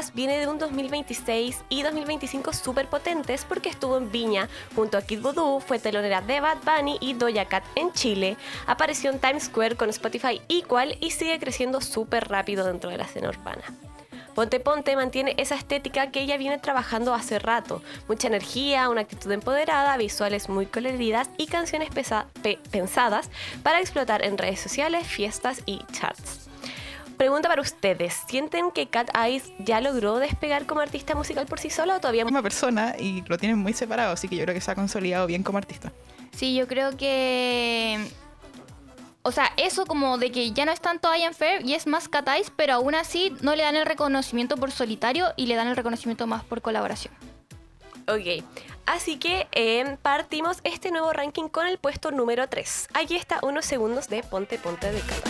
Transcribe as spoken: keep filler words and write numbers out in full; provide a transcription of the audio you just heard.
además viene de un dos mil veintiséis y dos mil veinticinco súper potentes porque estuvo en Viña junto a Kid Voodoo, fue telonera de Bad Bunny y Doja Cat en Chile, apareció en Times Square con Spotify Equal y sigue creciendo súper rápido dentro de la escena urbana. Ponte Ponte mantiene esa estética que ella viene trabajando hace rato. Mucha energía, una actitud empoderada, visuales muy coloridas y canciones pesa- pe- pensadas para explotar en redes sociales, fiestas y charts. Pregunta para ustedes, ¿sienten que Cat Eyes ya logró despegar como artista musical por sí sola o todavía? Misma persona y lo tienen muy separado, así que yo creo que se ha consolidado bien como artista. Sí, yo creo que... O sea, eso como de que ya no es tanto I Am Fair y es más Cat Eyes, pero aún así no le dan el reconocimiento por solitario y le dan el reconocimiento más por colaboración. Ok, así que eh, partimos este nuevo ranking con el puesto número tres. Aquí está unos segundos de Ponte Ponte de Cat Eyes.